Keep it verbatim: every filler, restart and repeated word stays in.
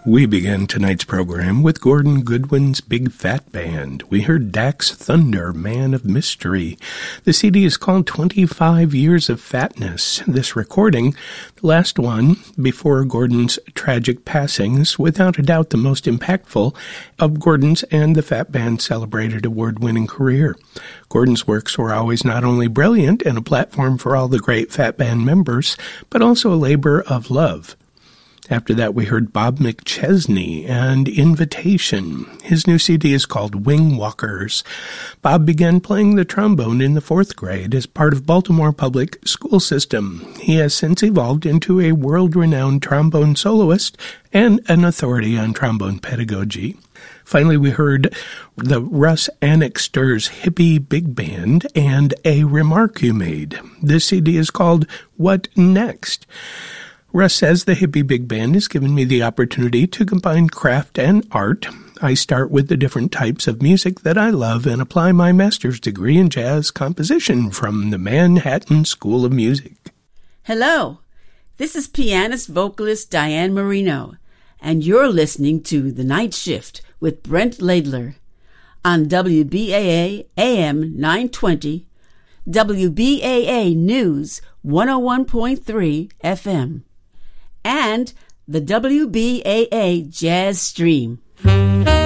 We began tonight's program with Gordon Goodwin's Big Fat Band. We heard Dax Thunder, Man of Mystery. The C D is called twenty-five Years of Fatness. This recording, the last one before Gordon's tragic passings, without a doubt the most impactful of Gordon's and the Fat Band's celebrated award-winning career. Gordon's works were always not only brilliant and a platform for all the great Fat Band members, but also a labor of love. After that, we heard Bob McChesney and Invitation. His new C D is called Wing Walkers. Bob began playing the trombone in the fourth grade as part of Baltimore public school system. He has since evolved into a world-renowned trombone soloist and an authority on trombone pedagogy. Finally, we heard the Russ Annixter's Hippie Big Band and A Remark You Made. This C D is called What Next? Russ says the Hippie Big Band has given me the opportunity to combine craft and art. I start with the different types of music that I love and apply my master's degree in jazz composition from the Manhattan School of Music. Hello, this is pianist vocalist Diane Marino, and you're listening to The Night Shift with Brent Laidler on W B A A A M nine twenty, W B A A News one oh one point three F M. and the W B A A Jazz Stream.